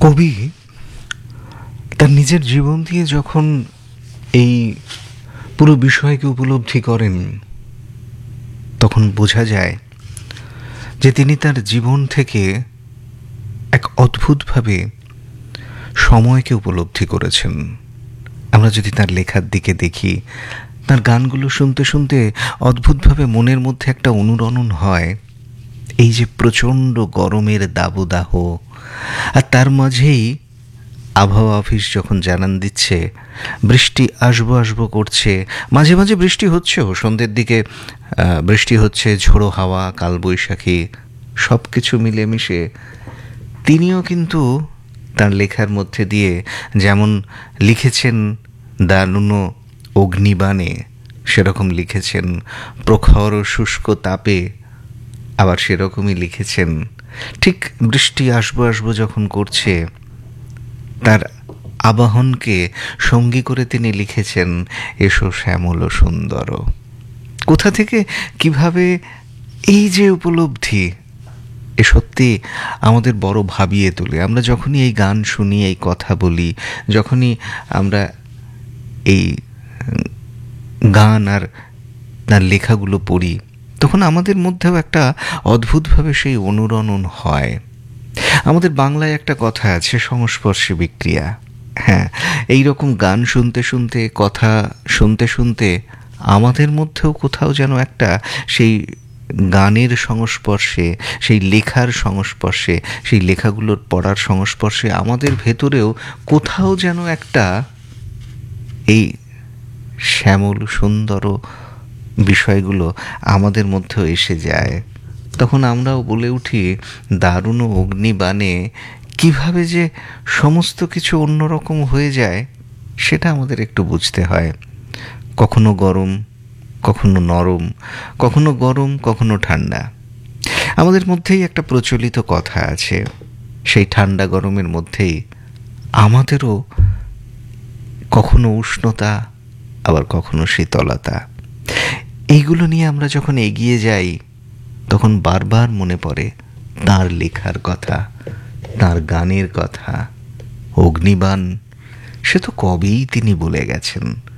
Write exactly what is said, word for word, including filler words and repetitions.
কবি তার নিজের জীবন দিয়ে যখন এই পুরো বিষয়কে উপলব্ধি করেন, তখন বোঝা যায় যে তিনি তার জীবন থেকে এক অদ্ভুতভাবে সময়কে উপলব্ধি করেছেন। আমরা যদি তার লেখার দিকে দেখি, তার গানগুলো শুনতে শুনতে অদ্ভুতভাবে মনের মধ্যে একটা অনুরণন হয়। এই যে প্রচণ্ড গরমের দাবদাহ, আর তার মাঝেই আবহাওয়া অফিস যখন জানান দিচ্ছে বৃষ্টি আসবো আসবো করছে, মাঝে মাঝে বৃষ্টি হচ্ছেও, সন্ধ্যের দিকে বৃষ্টি হচ্ছে, ঝোড়ো হাওয়া, কালবৈশাখী, সব কিছু মিলেমিশে তিনিও কিন্তু তার লেখার মধ্যে দিয়ে যেমন লিখেছেন দারুণ অগ্নিবাণে, সেরকম লিখেছেন প্রখর শুষ্ক তাপে, আবার সেরকমই লিখেছেন ঠিক বৃষ্টি আসবো আসবো যখন করছে তার আবাহনকে সঙ্গী করে তিনি লিখেছেন এসো শ্যামল সুন্দর। কোথা থেকে কিভাবে এই যে উপলব্ধি, এ সত্যি আমাদের বড় ভাবিয়ে তোলে। আমরা যখনই এই গান শুনি, এই কথা বলি, যখনই আমরা এই গান আর তার লেখাগুলো পড়ি, তখন আমাদের মধ্যেও একটা অদ্ভুতভাবে সেই অনুরণন হয়। আমাদের বাংলায় একটা কথা আছে, সংস্পর্শে বিক্রিয়া। হ্যাঁ, এই রকম গান শুনতে শুনতে, কথা শুনতে শুনতে আমাদের মধ্যেও কোথাও যেন একটা সেই গানের সংস্পর্শে, সেই লেখার সংস্পর্শে, সেই লেখাগুলোর পড়ার সংস্পর্শে আমাদের ভেতরেও কোথাও যেন একটা এই শ্যামল সুন্দর বিষয়গুলো আমাদের মধ্যেও এসে যায়। তখন আমরাও বলে উঠি দারুণ অগ্নিবাণে, কিভাবে যে সমস্ত কিছু অন্যরকম হয়ে যায় সেটা আমাদের একটু বুঝতে হয়। কখনো গরম, কখনো নরম, কখনো গরম, কখনো ঠান্ডা। আমাদের মধ্যেই একটা প্রচলিত কথা আছে, সেই ঠান্ডা গরমের মধ্যেই আমাদেরও কখনো উষ্ণতা, আবার কখনো শীতলতা। এইগুলো নিয়ে আমরা যখন এগিয়ে যাই, তখন বারবার মনে পড়ে তাঁর লেখার কথা, তাঁর গানের কথা। অগ্নিবাণ সে তো কবেই তিনি বলে গেছেন।